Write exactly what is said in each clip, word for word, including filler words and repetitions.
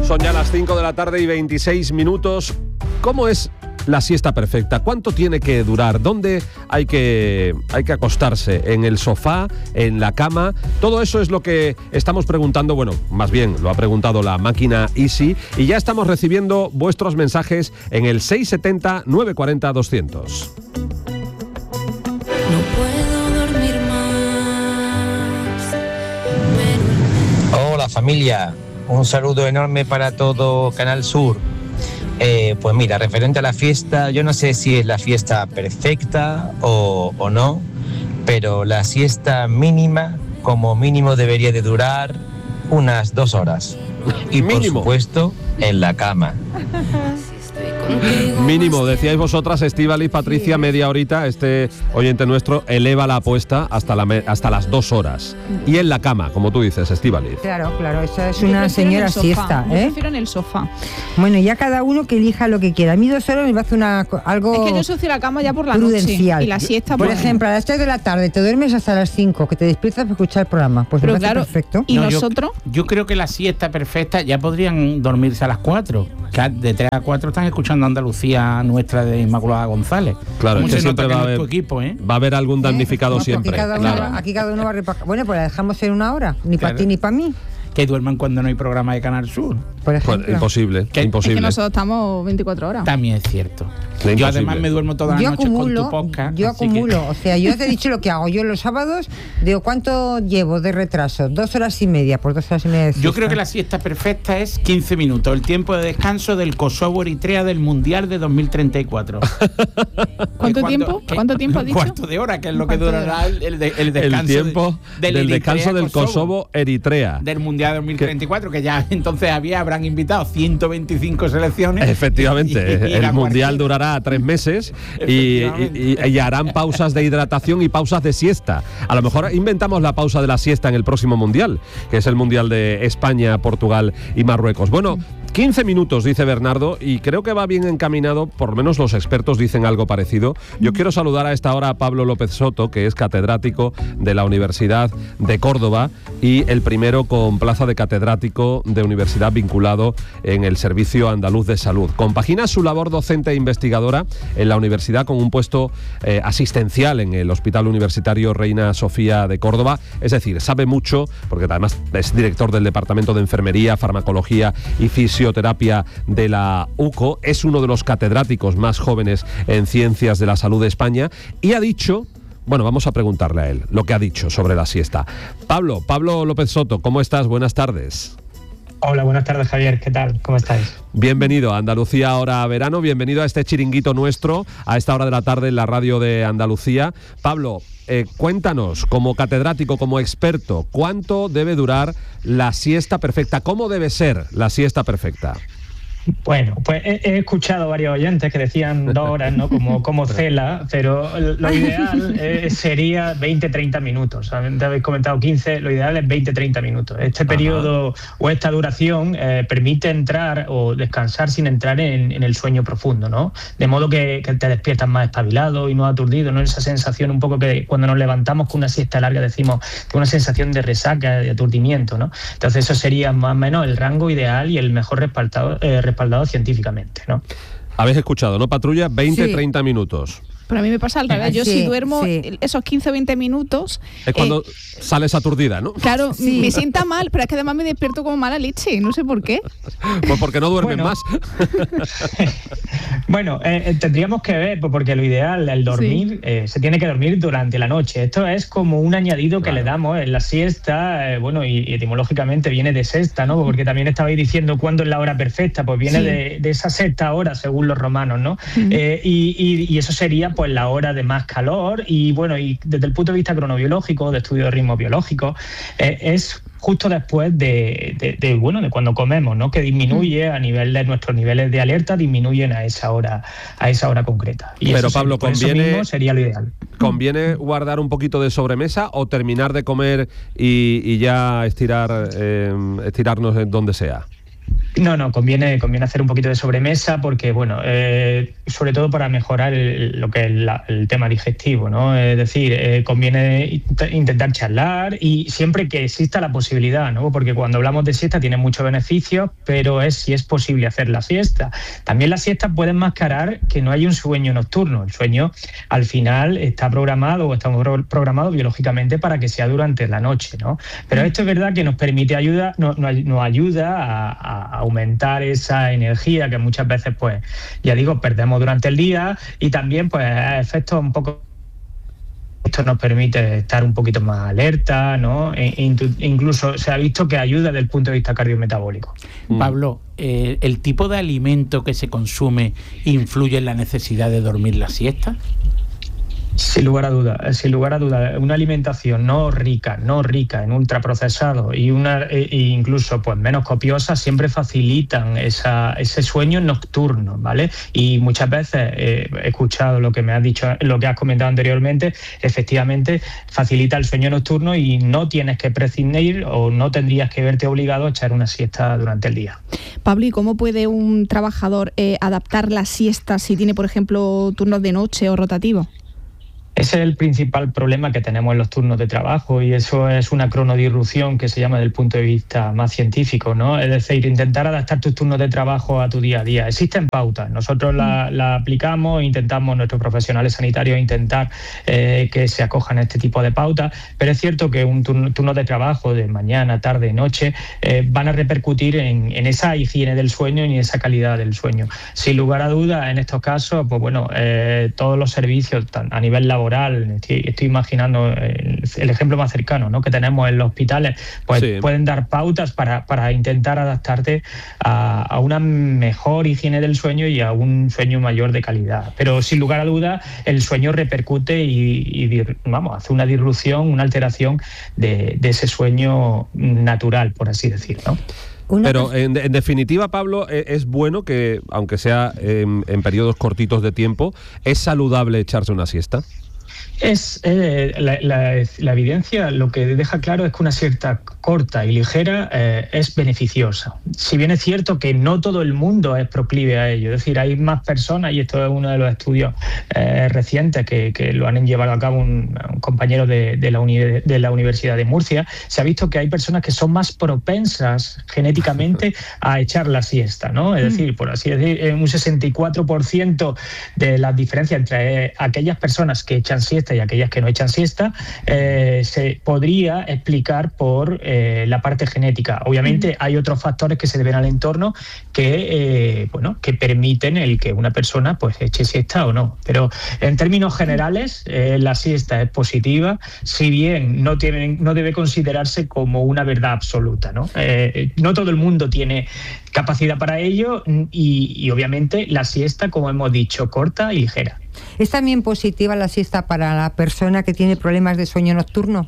Son ya las cinco de la tarde y veintiséis minutos. ¿Cómo es la siesta perfecta? ¿Cuánto tiene que durar? ¿Dónde hay que, hay que acostarse? ¿En el sofá? ¿En la cama? Todo eso es lo que estamos preguntando. Bueno, más bien lo ha preguntado la máquina Easy y ya estamos recibiendo vuestros mensajes en el seis siete cero, nueve cuatro cero, doscientos. No puedo dormir más. Pero... Hola familia, un saludo enorme para todo Canal Sur. Eh, pues mira, referente a la fiesta, yo no sé si es la fiesta perfecta o, o no, pero la siesta mínima, como mínimo debería de durar unas dos horas. Y por Mínimo. supuesto, en la cama. Mínimo, decíais vosotras, Estíbaliz, Patricia, media horita. Este oyente nuestro eleva la apuesta hasta, la me- hasta las dos horas. Y en la cama, como tú dices, Estíbaliz. Claro, claro, esa es Yo una prefiero en señora el sofá, siesta, yo ¿eh? prefiero en el sofá. Bueno, ya cada uno que elija lo que quiera. A mí dos horas me parece una, co- algo Es que yo asocio la cama ya por la prudencial. noche. Y la siesta Por pues, ejemplo, a las tres de la tarde te duermes hasta las cinco, que te despiertas para escuchar el programa. Pues Pero me parece claro, perfecto. ¿y No, yo- nosotros? Yo, creo que la siesta perfecta ya podrían dormirse a las cuatro. Que de tres a cuatro están escuchando Andalucía nuestra de Inmaculada González. Claro, ¿Cómo es que se siempre nota va a que no es haber, tu equipo, ¿eh? va a haber algún damnificado No, pues siempre. Aquí cada, uno, Claro. va- aquí cada uno va a repa- Bueno, pues la dejamos en una hora. Ni para Claro. ti ni para mí, Que duerman cuando no hay programa de Canal Sur. por Pues, ejemplo. imposible, Que- es que imposible. Es que nosotros estamos veinticuatro horas. También es cierto. Sí, Yo imposible. además me duermo todas las yo noches acumulo, con tu podcast. yo así que- acumulo, o sea, yo te he dicho lo que hago. Yo los sábados, digo, ¿cuánto llevo de retraso? Dos horas y media, por dos horas y media de Yo siesta. creo que la siesta perfecta es quince minutos, el tiempo de descanso del Kosovo-Eritrea del Mundial de dos mil treinta y cuatro. ¿Cuánto Que tiempo? que- ¿Cuánto tiempo has Un dicho? cuarto de hora, que es lo que ¿Cuánto de durará el, el de- el El descanso. tiempo de- del Eritrea descanso del Kosovo, Kosovo-Eritrea. Del Mundial dos mil treinta y cuatro, que ya entonces había, habrán invitado ciento veinticinco selecciones. Efectivamente, Y- y el la mundial cuarta- durará tres meses y, y- y- y harán pausas de hidratación y pausas de siesta. A lo mejor inventamos la pausa de la siesta en el próximo mundial, que es el mundial de España, Portugal y Marruecos. Bueno, quince minutos, dice Bernardo, y creo que va bien encaminado, por lo menos los expertos dicen algo parecido. Yo quiero saludar a esta hora a Pablo López Soto, que es catedrático de la Universidad de Córdoba y el primero con plaza de catedrático de universidad vinculado en el Servicio Andaluz de Salud. Compagina su labor docente e investigadora en la universidad con un puesto eh, asistencial en el Hospital Universitario Reina Sofía de Córdoba. Es decir, sabe mucho, porque además es director del Departamento de Enfermería, Farmacología y Fisioterapia de la U C O. Es uno de los catedráticos más jóvenes en Ciencias de la Salud de España y ha dicho... Bueno, vamos a preguntarle a él lo que ha dicho sobre la siesta. Pablo, Pablo López Soto, ¿cómo estás? Buenas tardes. Hola, buenas tardes, Javier. ¿Qué tal? ¿Cómo estáis? Bienvenido a Andalucía Ahora Verano, bienvenido a este chiringuito nuestro, a esta hora de la tarde en la radio de Andalucía. Pablo, eh, cuéntanos, como catedrático, como experto, ¿cuánto debe durar la siesta perfecta? ¿Cómo debe ser la siesta perfecta? Bueno, pues he, he escuchado varios oyentes que decían dos horas, ¿no? Como, como cela, pero lo ideal eh, sería veinte a treinta minutos. Te habéis comentado quince, lo ideal es veinte a treinta minutos. Este Ajá. periodo o esta duración eh, permite entrar o descansar sin entrar en, en el sueño profundo, ¿no? De modo que, que te despiertas más espabilado y no aturdido, ¿no? Esa sensación un poco que cuando nos levantamos con una siesta larga decimos que una sensación de resaca, de aturdimiento, ¿no? Entonces eso sería más o menos el rango ideal y el mejor respaldado, eh, respaldado científicamente, ¿no? Habéis escuchado, ¿no, Patrulla? veinte a Sí. treinta minutos. Pero a mí me pasa al revés. Yo Sí, si duermo sí. esos quince o veinte minutos... Es cuando eh, sales aturdida, ¿no? Claro, Sí. me sienta mal, pero es que además me despierto como mala leche, no sé por qué. Pues porque no duermen Bueno. más. Bueno, eh, eh, tendríamos que ver, pues, porque lo ideal, el dormir, eh, se tiene que dormir durante la noche. Esto es como un añadido que Claro. le damos en la siesta, eh, bueno, y, y etimológicamente viene de sexta, ¿no? Porque también estabais diciendo cuándo es la hora perfecta, pues viene Sí. de, de esa sexta hora, según los romanos, ¿no? Ujú. Eh, y, y- y eso sería, pues, la hora de más calor y, bueno, y desde el punto de vista cronobiológico, de estudio de ritmo biológico, eh, es justo después de, de, de, bueno, de cuando comemos, ¿no? Que disminuye a nivel de nuestros niveles de alerta, disminuyen a esa hora, a esa hora concreta. Y Pero, eso, Pablo, por eso conviene- mismo sería lo ideal. ¿Conviene guardar un poquito de sobremesa o terminar de comer y, y ya estirar eh, estirarnos en donde sea? No, no, conviene, conviene hacer un poquito de sobremesa porque, bueno, eh, sobre todo para mejorar el, lo que es la, el tema digestivo, ¿no? Es decir, eh, conviene intentar charlar y siempre que exista la posibilidad, ¿no? Porque cuando hablamos de siesta tiene muchos beneficios, pero es si es posible hacer la siesta. También la siesta puede enmascarar que no hay un sueño nocturno. El sueño, al final, está programado o está programado biológicamente para que sea durante la noche, ¿no? Pero esto es verdad que nos permite ayuda, nos, nos ayuda a, a aumentar esa energía que muchas veces, pues, ya digo, perdemos durante el día y también, pues, efectos un poco... Esto nos permite estar un poquito más alerta, ¿no? E incluso se ha visto que ayuda desde el punto de vista cardiometabólico. Pablo, eh, ¿el tipo de alimento que se consume influye en la necesidad de dormir la siesta? Sin lugar a dudas, sin lugar a dudas, una alimentación no rica, no rica en ultraprocesados y una e incluso pues menos copiosa siempre facilitan esa, ese sueño nocturno, ¿vale? Y muchas veces eh, he escuchado lo que me has dicho, lo que has comentado anteriormente, efectivamente facilita el sueño nocturno y no tienes que prescindir o no tendrías que verte obligado a echar una siesta durante el día. Pablo, ¿y cómo puede un trabajador eh, adaptar la siesta si tiene, por ejemplo, turnos de noche o rotativos? Ese es el principal problema que tenemos en los turnos de trabajo y eso es una cronodisrupción que se llama desde el punto de vista más científico, ¿no? Es decir, intentar adaptar tus turnos de trabajo a tu día a día. Existen pautas, nosotros la, la aplicamos, intentamos, nuestros profesionales sanitarios, intentar eh, que se acojan a este tipo de pautas, pero es cierto que un turno, turno de trabajo de mañana, tarde, noche, eh, van a repercutir en, en esa higiene del sueño y en esa calidad del sueño. Sin lugar a dudas, en estos casos, pues bueno, eh, todos los servicios a nivel laboral, Estoy, estoy imaginando el, el ejemplo más cercano, ¿no? Que tenemos en los hospitales, pues sí, pueden dar pautas para, para intentar adaptarte a, a una mejor higiene del sueño y a un sueño mayor de calidad. Pero sin lugar a dudas, el sueño repercute y, y vamos, hace una disrupción, una alteración de, de ese sueño natural, por así decirlo, ¿no? Pero en, en definitiva, Pablo, es bueno que, aunque sea en, en periodos cortitos de tiempo, ¿es saludable echarse una siesta? Es eh, la, la, la evidencia lo que deja claro es que una siesta corta y ligera eh, es beneficiosa. Si bien es cierto que no todo el mundo es proclive a ello, es decir, hay más personas, y esto es uno de los estudios eh, recientes que, que lo han llevado a cabo un, un compañero de, de, la uni, de la Universidad de Murcia, se ha visto que hay personas que son más propensas genéticamente a echar la siesta, ¿no? Es decir, por así decir, un sesenta y cuatro por ciento de las diferencias entre aquellas personas que echan siesta y aquellas que no echan siesta eh, se podría explicar por eh, la parte genética. Obviamente mm. hay otros factores que se deben al entorno que eh, bueno que permiten el que una persona pues eche siesta o no. Pero en términos generales eh, la siesta es positiva, si bien no tiene, no debe considerarse como una verdad absoluta, ¿no? Eh, no todo el mundo tiene capacidad para ello y, y obviamente la siesta, como hemos dicho, corta y ligera. ¿Es también positiva la siesta para la persona que tiene problemas de sueño nocturno?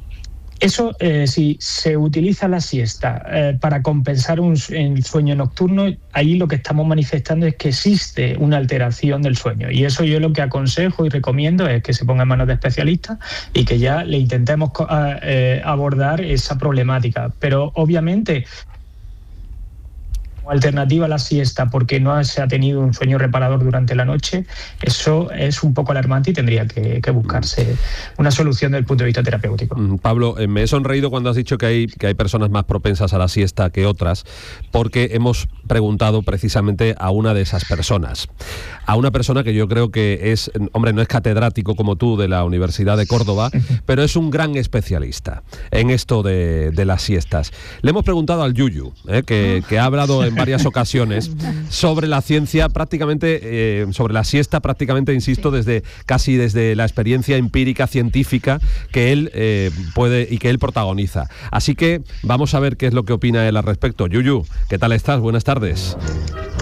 Eso, eh, si se utiliza la siesta eh, para compensar un el sueño nocturno, ahí lo que estamos manifestando es que existe una alteración del sueño. Y eso yo lo que aconsejo y recomiendo es que se ponga en manos de especialistas y que ya le intentemos eh, abordar esa problemática. Pero obviamente, alternativa a la siesta porque no se ha tenido un sueño reparador durante la noche, eso es un poco alarmante y tendría que, que buscarse una solución desde el punto de vista terapéutico. Pablo, eh, me he sonreído cuando has dicho que hay, que hay personas más propensas a la siesta que otras, porque hemos preguntado precisamente a una de esas personas, a una persona que yo creo que es, hombre, no es catedrático como tú de la Universidad de Córdoba, pero es un gran especialista en esto de, de las siestas. Le hemos preguntado al Yuyu, eh, que, que ha hablado en varias ocasiones sobre la ciencia, prácticamente eh, sobre la siesta, prácticamente, insisto, desde casi desde la experiencia empírica científica que él eh, puede y que él protagoniza. Así que vamos a ver qué es lo que opina él al respecto. Yuyu, ¿qué tal estás? Buenas tardes.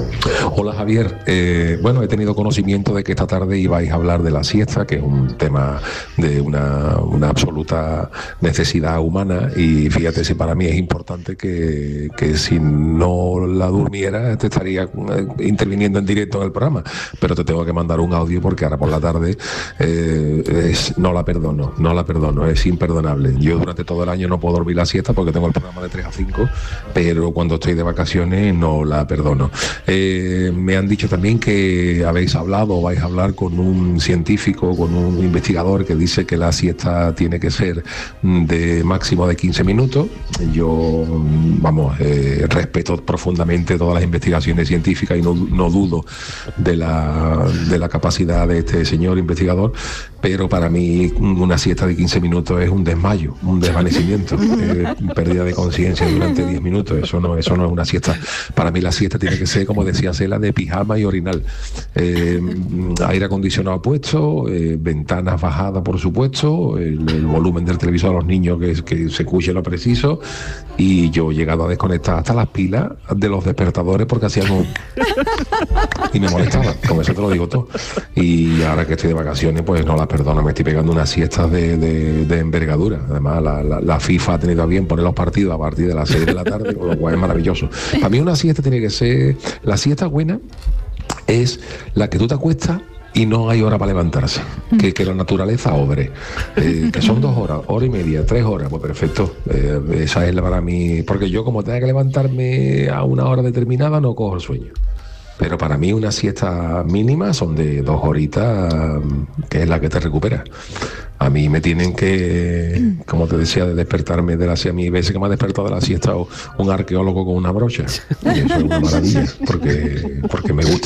Hola Javier, eh, bueno, he tenido conocimiento de que esta tarde ibais a hablar de la siesta, que es un tema de una, una absoluta necesidad humana, y fíjate si para mí es importante que, que si no la durmiera te estaría eh, interviniendo en directo en el programa, pero te tengo que mandar un audio porque ahora por la tarde eh, es, no la perdono, no la perdono, es imperdonable. Yo durante todo el año no puedo dormir la siesta porque tengo el programa de tres a cinco, pero cuando estoy de vacaciones no la perdono. Eh, me han dicho también que habéis hablado o vais a hablar con un científico, con un investigador que dice que la siesta tiene que ser de máximo de quince minutos. Yo, vamos, eh, respeto profundamente todas las investigaciones científicas y no, no dudo de la, de la capacidad de este señor investigador, pero para mí una siesta de quince minutos es un desmayo, un desvanecimiento, eh, pérdida de conciencia durante diez minutos. Eso no, eso no es una siesta. Para mí la siesta tiene que ser, como decía Cela, de pijama y orinal. Eh, aire acondicionado puesto, eh, ventanas bajadas, por supuesto, el, el volumen del televisor a los niños que, que se escuche lo preciso, y yo he llegado a desconectar hasta las pilas de los despertadores porque hacían un... y me molestaba, con eso te lo digo todo. Y ahora que estoy de vacaciones, pues no las perdono, me estoy pegando unas siestas de, de, de envergadura. Además, la, la, la FIFA ha tenido a bien poner los partidos a partir de las seis de la tarde, con lo cual es maravilloso. Para mí una siesta tiene que ser... La siesta buena es la que tú te acuestas y no hay hora para levantarse, que, que la naturaleza obre, eh, que son dos horas, hora y media, tres horas, pues perfecto. Eh, esa es la para mí, porque yo como tenga que levantarme a una hora determinada no cojo el sueño. Pero para mí una siesta mínima son de dos horitas, que es la que te recupera. A mí me tienen que, como te decía, de despertarme de la siesta. A mí veces que me ha despertado de la siesta un arqueólogo con una brocha. Y eso es una maravilla, porque, porque me gusta.